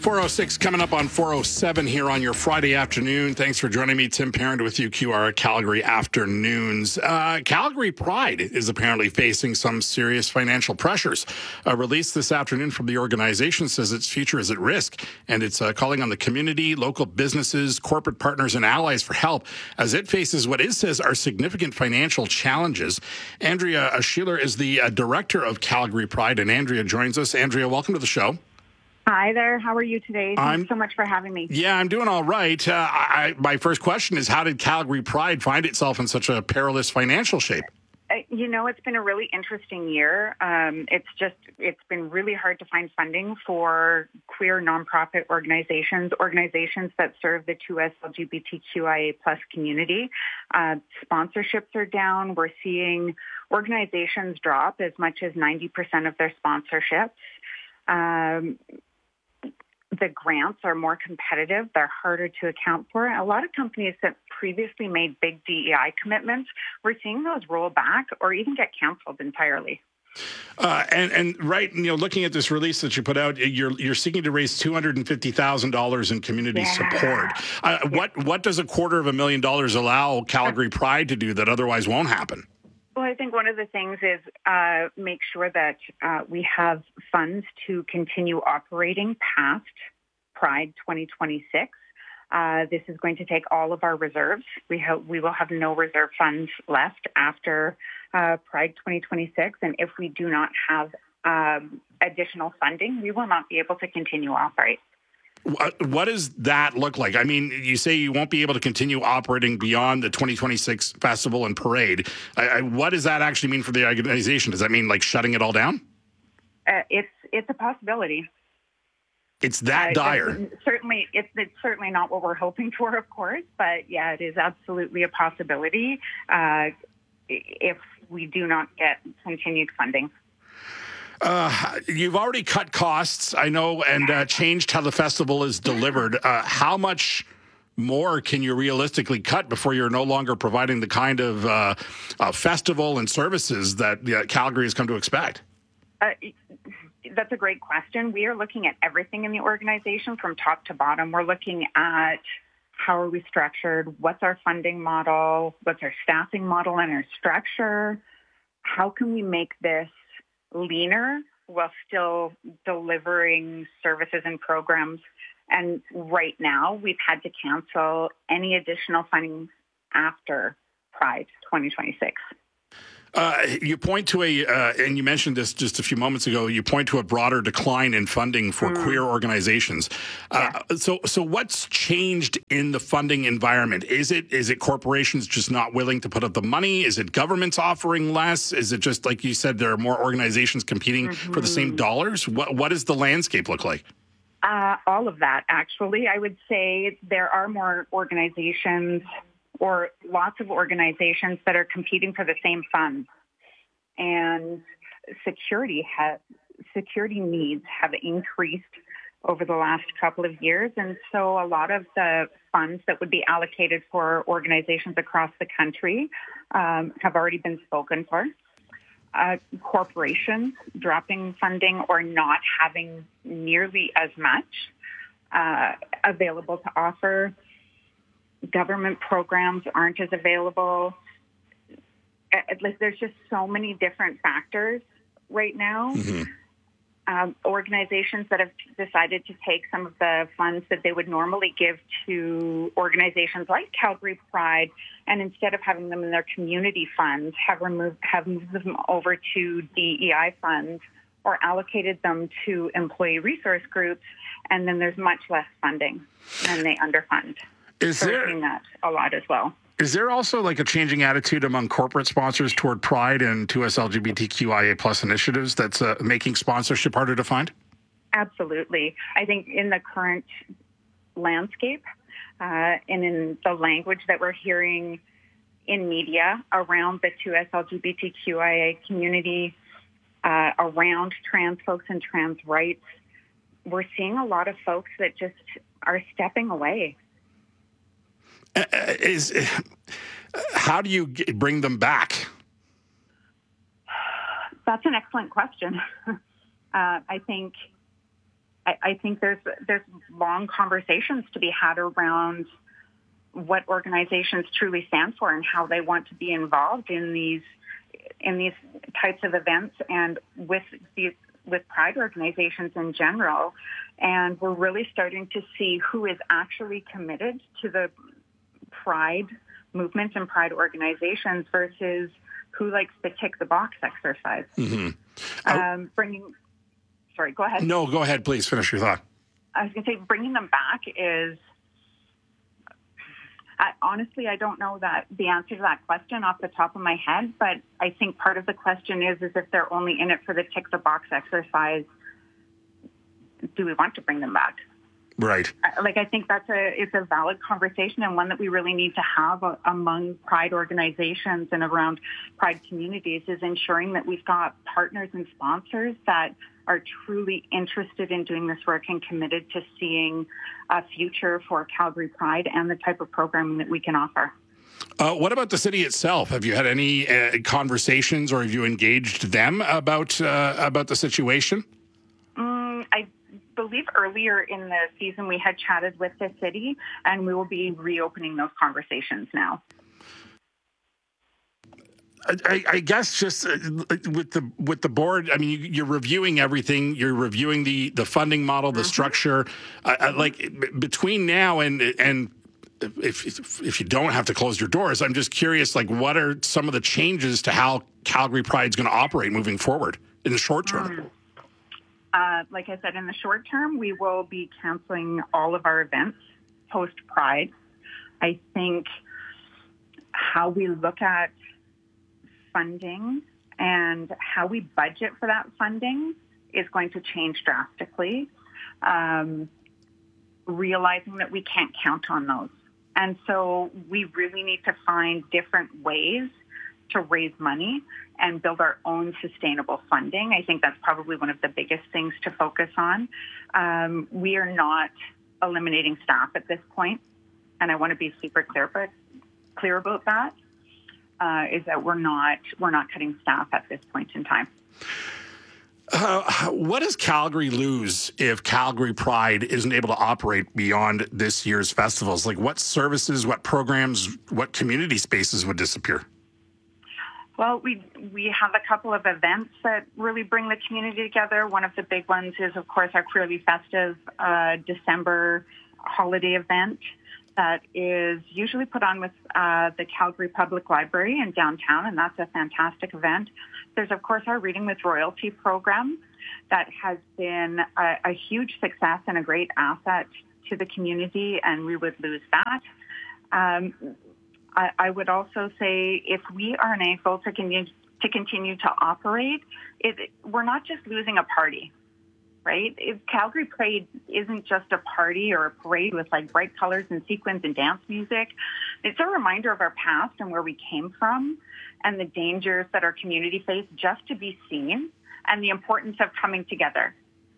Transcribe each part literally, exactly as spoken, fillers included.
four oh six coming up on four oh seven here on your Friday afternoon. Thanks for joining me. Tim Parent with you, Q R Calgary Afternoons. Uh, Calgary Pride is apparently facing some serious financial pressures. A release this afternoon from the organization says its future is at risk, and it's uh, calling on the community, local businesses, corporate partners, and allies for help as it faces what it says are significant financial challenges. Andrea Schiller is the uh, director of Calgary Pride, and Andrea joins us. Andrea, welcome to the show. Hi there. How are you today? Thanks I'm, so much for having me. Yeah, I'm doing all right. Uh, I, my first question is, how did Calgary Pride find itself in such a perilous financial shape? Uh, you know, it's been a really interesting year. Um, it's just, it's been really hard to find funding for queer nonprofit organizations, organizations that serve the two S L G B T Q I A plus community. Uh, sponsorships are down. We're seeing organizations drop as much as ninety percent of their sponsorships. Um, The grants are more competitive. They're harder to account for. A lot of companies that previously made big D E I commitments, we're seeing those roll back or even get canceled entirely. Uh, and, and right, you know, looking at this release that you put out, you're you're seeking to raise two hundred fifty thousand dollars in community Yeah. support. Uh, Yeah. What what does a quarter of a million dollars allow Calgary Pride to do that otherwise won't happen? Well, I think one of the things is uh, make sure that uh, we have funds to continue operating past Pride twenty twenty-six. Uh, this is going to take all of our reserves. We hope we will have no reserve funds left after uh, Pride twenty twenty-six. And if we do not have um, additional funding, we will not be able to continue operate. What does that look like? I mean, you say you won't be able to continue operating beyond the twenty twenty-six festival and parade. I, I, what does that actually mean for the organization? Does that mean like shutting it all down? Uh, it's it's a possibility. It's that uh, dire. It's, certainly, it's, it's certainly not what we're hoping for, of course, but yeah, it is absolutely a possibility uh, if we do not get continued funding. Uh, you've already cut costs, I know, and uh, changed how the festival is delivered. Uh, how much more can you realistically cut before you're no longer providing the kind of uh, uh, festival and services that uh, Calgary has come to expect? Uh, that's a great question. We are looking at everything in the organization from top to bottom. We're looking at how are we structured, what's our funding model, what's our staffing model and our structure, how can we make this leaner while still delivering services and programs. And right now, we've had to cancel any additional funding after Pride twenty twenty-six. Uh, you point to a, uh, and you mentioned this just a few moments ago, you point to a broader decline in funding for mm. queer organizations. Uh, yeah. So so what's changed in the funding environment? Is it is it corporations just not willing to put up the money? Is it governments offering less? Is it just, like you said, there are more organizations competing mm-hmm. for the same dollars? What What does the landscape look like? Uh, all of that, actually. I would say there are more organizations or lots of organizations that are competing for the same funds. And security has, security needs have increased over the last couple of years. And so a lot of the funds that would be allocated for organizations across the country um, have already been spoken for. Uh, corporations dropping funding or not having nearly as much uh, available to offer. Government programs aren't as available. At least there's just so many different factors right now. Mm-hmm. Um, organizations that have decided to take some of the funds that they would normally give to organizations like Calgary Pride, and instead of having them in their community funds, have removed have moved them over to D E I funds or allocated them to employee resource groups, and then there's much less funding, and they underfund. Is there seeing that a lot as well? Is there also like a changing attitude among corporate sponsors toward Pride and two S L G B T Q I A plus initiatives that's uh, making sponsorship harder to find? Absolutely. I think in the current landscape uh, and in the language that we're hearing in media around the two S L G B T Q I A community, uh, around trans folks and trans rights, we're seeing a lot of folks that just are stepping away. Uh, is how do you get, bring them back? That's an excellent question. uh, I think I, I think there's there's long conversations to be had around what organizations truly stand for and how they want to be involved in these in these types of events and with these with Pride organizations in general. And we're really starting to see who is actually committed to the Pride movement and Pride organizations versus who likes the tick the box exercise. Mm-hmm. Um, bringing, sorry, go ahead. No, go ahead, please finish your thought. I was going to say bringing them back is, I, honestly, I don't know that the answer to that question off the top of my head, but I think part of the question is, is if they're only in it for the tick the box exercise, do we want to bring them back? Right. Like, I think that's a, it's a valid conversation and one that we really need to have a, among Pride organizations and around Pride communities is ensuring that we've got partners and sponsors that are truly interested in doing this work and committed to seeing a future for Calgary Pride and the type of programming that we can offer. Uh, what about the city itself? Have you had any uh, conversations or have you engaged them about uh, about the situation? Mm, I believe earlier in the season we had chatted with the city, and we will be reopening those conversations now. I, I guess just uh, with the with the board, I mean, you, you're reviewing everything. You're reviewing the, the funding model, the mm-hmm. structure. Uh, mm-hmm. Like between now and and if if you don't have to close your doors, I'm just curious. Like, what are some of the changes to how Calgary Pride is going to operate moving forward in the short term? Mm. Uh, like I said, in the short term, we will be canceling all of our events post-Pride. I think how we look at funding and how we budget for that funding is going to change drastically, um, realizing that we can't count on those. And so we really need to find different ways to raise money and build our own sustainable funding. I think that's probably one of the biggest things to focus on. Um, we are not eliminating staff at this point, and I want to be super clear, but clear about that. Uh, is that we're not we're not cutting staff at this point in time. Uh, what does Calgary lose if Calgary Pride isn't able to operate beyond this year's festivals? Like, what services, what programs, what community spaces would disappear? Well, we we have a couple of events that really bring the community together. One of the big ones is, of course, our Queerly Festive uh, December holiday event that is usually put on with uh, the Calgary Public Library in downtown, and that's a fantastic event. There's, of course, our Reading with Royalty program that has been a, a huge success and a great asset to the community, and we would lose that. Um, I, I would also say if we are unable to continue to continue to operate, it, we're not just losing a party, right? If Calgary Pride isn't just a party or a parade with like bright colors and sequins and dance music. It's a reminder of our past and where we came from and the dangers that our community faced just to be seen and the importance of coming together.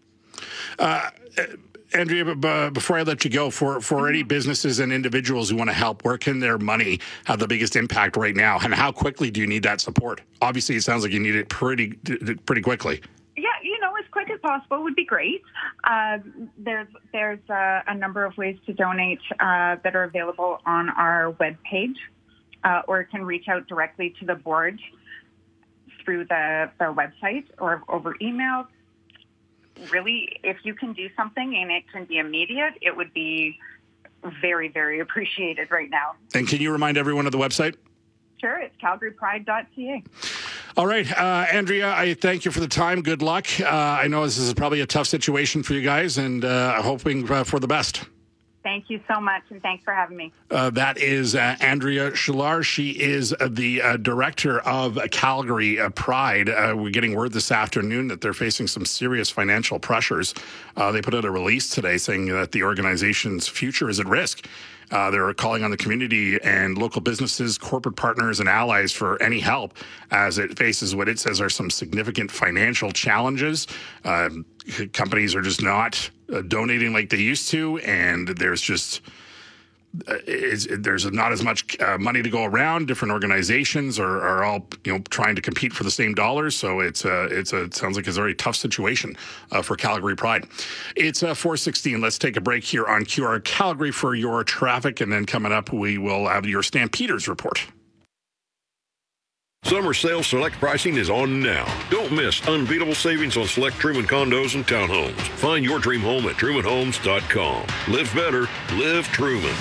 Uh, Andrea, b- before I let you go, for, for any businesses and individuals who want to help, where can their money have the biggest impact right now? And how quickly do you need that support? Obviously, it sounds like you need it pretty pretty quickly. Yeah, you know, as quick as possible would be great. Uh, there's there's uh, a number of ways to donate uh, that are available on our webpage, uh, or can reach out directly to the board through the, the website or over email. Really, if you can do something and it can be immediate, it would be very, very appreciated right now. And can you remind everyone of the website? Sure, it's calgary pride dot c a. All right, uh, Andrea, I thank you for the time. Good luck. Uh, I know this is probably a tough situation for you guys, and uh, hoping uh, for the best. Thank you so much, and thanks for having me. Uh, that is uh, Andrea Shillar. She is uh, the uh, director of Calgary uh, Pride. Uh, we're getting word this afternoon that they're facing some serious financial pressures. Uh, they put out a release today saying that the organization's future is at risk. Uh, they're calling on the community and local businesses, corporate partners, and allies for any help as it faces what it says are some significant financial challenges. Uh, companies are just not uh, donating like they used to, and there's just is, there's not as much uh, money to go around. Different organizations are, are all you know trying to compete for the same dollars. So it's a it's a it sounds like it's a very tough situation uh, for Calgary Pride. It's uh, four sixteen. Let's take a break here on Q R Calgary for your traffic, and then coming up we will have your Stampeders report. Summer sale select pricing is on now. Don't miss unbeatable savings on select Truman condos and townhomes. Find your dream home at truman homes dot com. Live better, live Truman.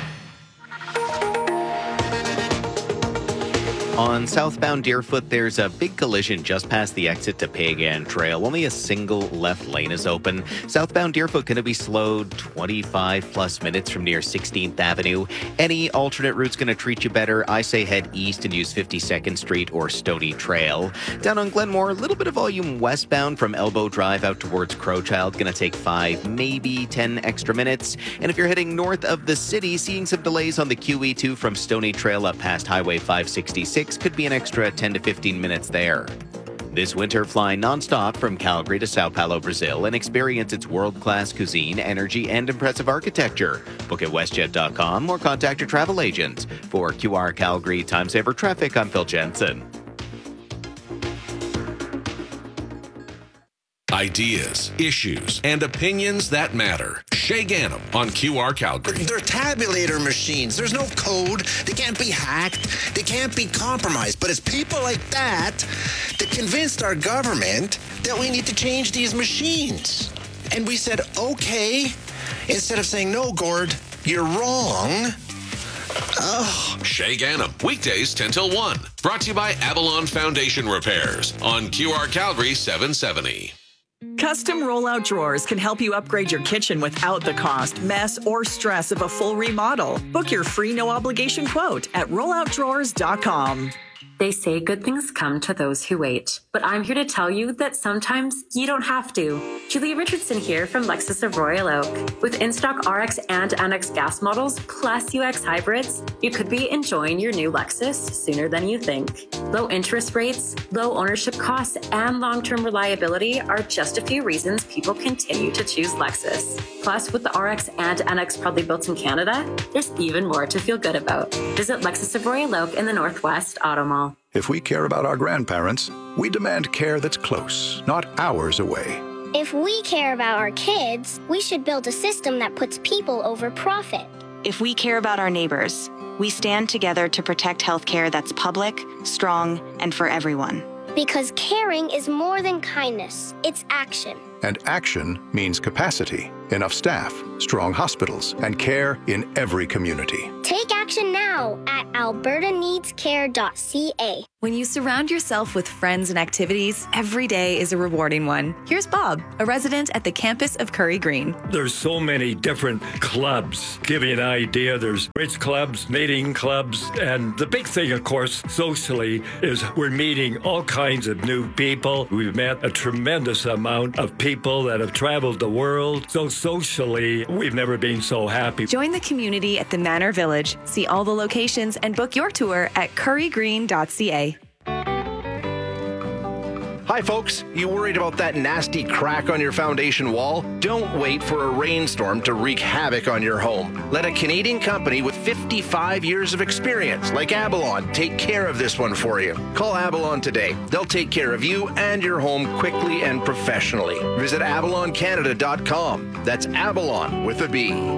On southbound Deerfoot, there's a big collision just past the exit to Pagan Trail. Only a single left lane is open. Southbound Deerfoot going to be slowed twenty-five plus minutes from near sixteenth Avenue. Any alternate route's going to treat you better. I say head east and use fifty-second Street or Stony Trail. Down on Glenmore, a little bit of volume westbound from Elbow Drive out towards Crowchild. Going to take five, maybe ten extra minutes. And if you're heading north of the city, seeing some delays on the Q E two from Stony Trail up past Highway five sixty-six. Could be an extra ten to fifteen minutes there. This winter, fly nonstop from Calgary to Sao Paulo, Brazil, and experience its world-class cuisine, energy, and impressive architecture. Book at westjet dot com or contact your travel agent. For Q R Calgary Time Saver Traffic, I'm Phil Jensen. Ideas, issues, and opinions that matter. Shay Ganem on Q R Calgary. They're tabulator machines. There's no code. They can't be hacked. They can't be compromised. But it's people like that that convinced our government that we need to change these machines. And we said, okay, instead of saying, no, Gord, you're wrong. Oh. Shay Ganem, weekdays ten till one. Brought to you by Avalon Foundation Repairs on Q R Calgary seven seventy. Custom rollout drawers can help you upgrade your kitchen without the cost, mess, or stress of a full remodel. Book your free no-obligation quote at rollout drawers dot com. They say good things come to those who wait, but I'm here to tell you that sometimes you don't have to. Julia Richardson here from Lexus of Royal Oak. With in-stock R X and N X gas models plus U X hybrids, you could be enjoying your new Lexus sooner than you think. Low interest rates, low ownership costs, and long-term reliability are just a few reasons people continue to choose Lexus. Plus, with the R X and N X proudly built in Canada, there's even more to feel good about. Visit Lexus of Royal Oak in the Northwest Auto Mall. If we care about our grandparents, we demand care that's close, not hours away. If we care about our kids, we should build a system that puts people over profit. If we care about our neighbors, we stand together to protect healthcare that's public, strong, and for everyone. Because caring is more than kindness, it's action. And action means capacity, enough staff, strong hospitals, and care in every community. Take action now at alberta needs care dot c a. When you surround yourself with friends and activities, every day is a rewarding one. Here's Bob, a resident at the campus of Curry Green. There's so many different clubs. Give you an idea, there's bridge clubs, knitting clubs, and the big thing, of course, socially, is we're meeting all kinds of new people. We've met a tremendous amount of people that have traveled the world. So socially, we've never been so happy. Join the community at the Manor Village. See all the locations and book your tour at curry green dot c a. Hi folks, you worried about that nasty crack on your foundation wall? Don't wait for a rainstorm to wreak havoc on your home. Let a Canadian company with fifty-five years of experience, like Avalon, take care of this one for you. Call Avalon today. They'll take care of you and your home quickly and professionally. Visit avalon canada dot com. That's Avalon with a B.